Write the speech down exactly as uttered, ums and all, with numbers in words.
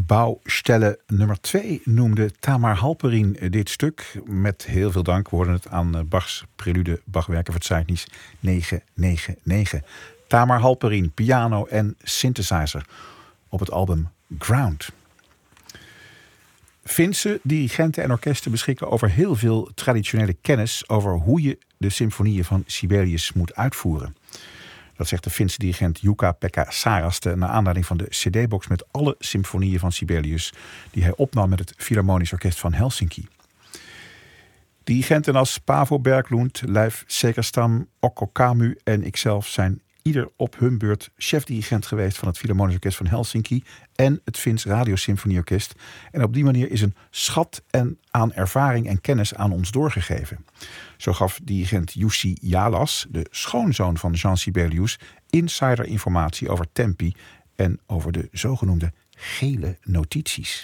Baustelle nummer twee noemde Tamar Halperin dit stuk. Met heel veel dank. We hoorden het aan Bachs prelude Bachwerkenverzeichnis negenhonderdnegenennegentig. Tamar Halperin, piano en synthesizer op het album Ground. Finse dirigenten en orkesten beschikken over heel veel traditionele kennis over hoe je de symfonieën van Sibelius moet uitvoeren. Dat zegt de Finse dirigent Jukka-Pekka Saraste naar aanleiding van de cd-box met alle symfonieën van Sibelius die hij opnam met het Philharmonisch Orkest van Helsinki. Dirigenten als Paavo Berglund, Leif Segerstam, Okko Kamu en ikzelf zijn ieder op hun beurt chefdirigent geweest van het Philharmonisch Orkest van Helsinki en het Fins Radiosymfonieorkest. En op die manier is een schat en aan ervaring en kennis aan ons doorgegeven. Zo gaf dirigent Jussi Jalas, de schoonzoon van Jean Sibelius, insiderinformatie over tempi en over de zogenoemde gele notities.